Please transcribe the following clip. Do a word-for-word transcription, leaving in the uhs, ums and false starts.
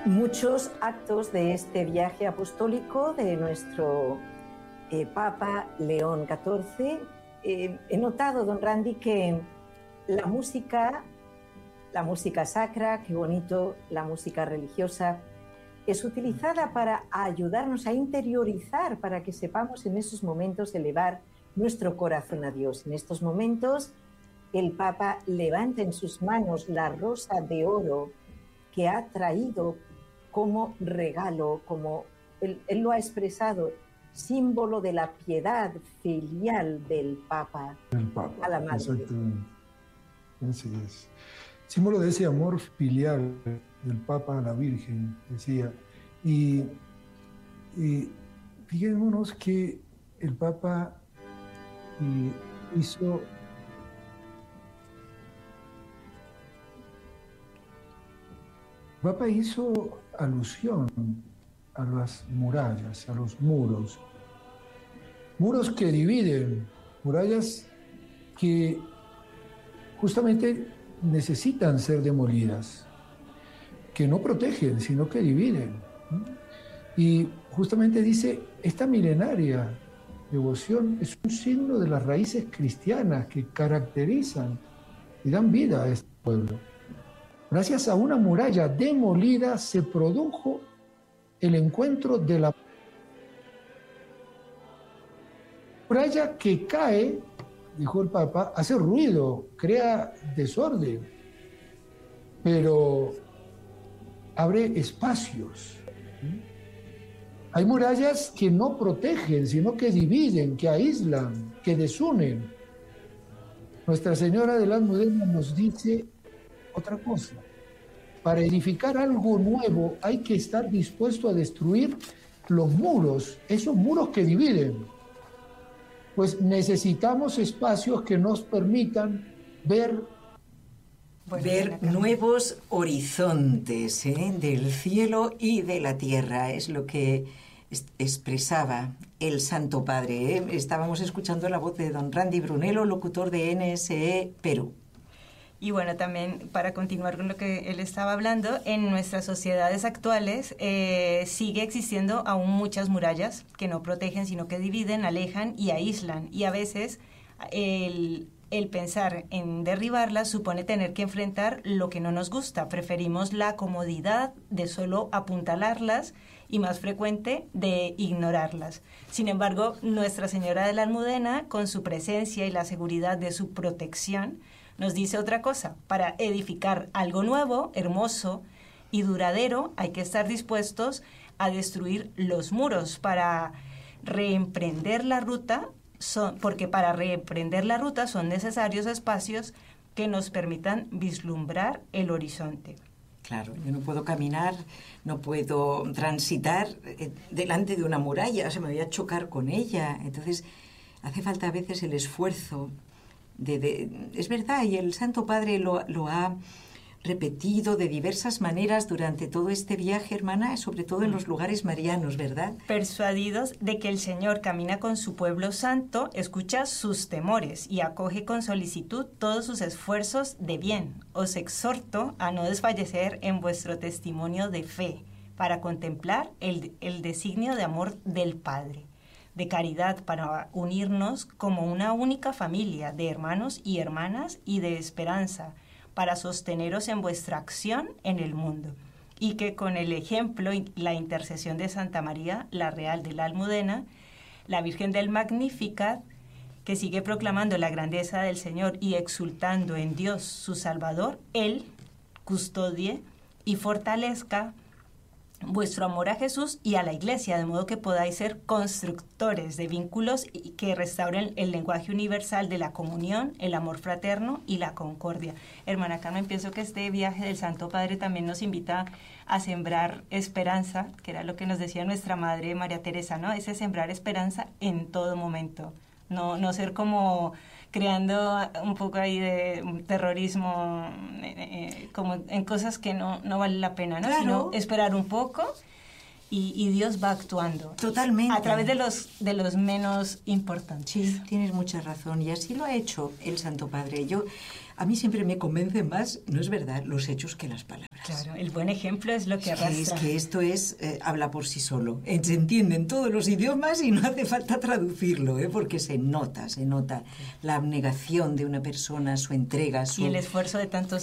muchos actos de este viaje apostólico de nuestro eh, Papa León catorce. Eh, he notado, don Randy, que la música, la música sacra, qué bonito, la música religiosa, es utilizada para ayudarnos a interiorizar, para que sepamos en esos momentos elevar nuestro corazón a Dios. En estos momentos, el Papa levanta en sus manos la rosa de oro que ha traído como regalo, como él, él lo ha expresado, símbolo de la piedad filial del Papa, el Papa a la Madre. Exactamente. Así es. Símbolo de ese amor filial del Papa a la Virgen, decía. Y, y fijémonos que el Papa y hizo el Papa hizo alusión a las murallas, a los muros. Muros que dividen, murallas que justamente necesitan ser demolidas, que no protegen, sino que dividen. Y justamente dice, esta milenaria devoción es un signo de las raíces cristianas que caracterizan y dan vida a este pueblo. Gracias a una muralla demolida se produjo el encuentro de la muralla que cae, dijo el Papa, hace ruido, crea desorden, pero abre espacios. Hay murallas que no protegen, sino que dividen, que aíslan, que desunen. Nuestra Señora de la Almudena nos dice otra cosa. Para edificar algo nuevo hay que estar dispuesto a destruir los muros, esos muros que dividen. Pues necesitamos espacios que nos permitan ver ver nuevos horizontes, ¿eh? Del cielo y de la tierra, es lo que expresaba el Santo Padre, ¿eh? Estábamos escuchando la voz de don Randy Brunello, locutor de N S E Perú. Y bueno, también para continuar con lo que él estaba hablando, en nuestras sociedades actuales eh, sigue existiendo aún muchas murallas que no protegen, sino que dividen, alejan y aíslan. Y a veces el, el pensar en derribarlas supone tener que enfrentar lo que no nos gusta. Preferimos la comodidad de solo apuntalarlas y, más frecuente, de ignorarlas. Sin embargo, Nuestra Señora de la Almudena, con su presencia y la seguridad de su protección, nos dice otra cosa: para edificar algo nuevo, hermoso y duradero, hay que estar dispuestos a destruir los muros para reemprender la ruta, son, porque para reemprender la ruta son necesarios espacios que nos permitan vislumbrar el horizonte. Claro, yo no puedo caminar, no puedo transitar eh, delante de una muralla, o sea, me voy a chocar con ella. Entonces, hace falta a veces el esfuerzo. De, de, es verdad, y el Santo Padre lo, lo ha repetido de diversas maneras durante todo este viaje, hermana, sobre todo en los lugares marianos, ¿verdad? Persuadidos de que el Señor camina con su pueblo santo, escucha sus temores y acoge con solicitud todos sus esfuerzos de bien. Os exhorto a no desfallecer en vuestro testimonio de fe, para contemplar el, el designio de amor del Padre, de caridad, para unirnos como una única familia de hermanos y hermanas, y de esperanza para sosteneros en vuestra acción en el mundo, y que con el ejemplo y la intercesión de Santa María, la Real de la Almudena, la Virgen del Magnificat, que sigue proclamando la grandeza del Señor y exultando en Dios su Salvador, Él custodie y fortalezca vuestro amor a Jesús y a la Iglesia, de modo que podáis ser constructores de vínculos y que restauren el lenguaje universal de la comunión, el amor fraterno y la concordia. Hermana Carmen, pienso que este viaje del Santo Padre también nos invita a sembrar esperanza, que era lo que nos decía nuestra Madre María Teresa, ¿no? Ese sembrar esperanza en todo momento. No, no ser como creando un poco ahí de terrorismo, eh, eh, como en cosas que no, no vale la pena, ¿no? Claro. Sino esperar un poco y, y Dios va actuando. Totalmente. A través de los, de los menos importantes. Sí, tienes mucha razón, y así lo ha hecho el Santo Padre. Yo a mí siempre me convencen más, no es verdad, los hechos que las palabras. Claro, el buen ejemplo es lo que Es que, arrastra. es que esto es, eh, habla por sí solo. Eh, Se entiende en todos los idiomas y no hace falta traducirlo, ¿eh? Porque se nota, se nota la abnegación de una persona, su entrega, su... Y el esfuerzo de tantos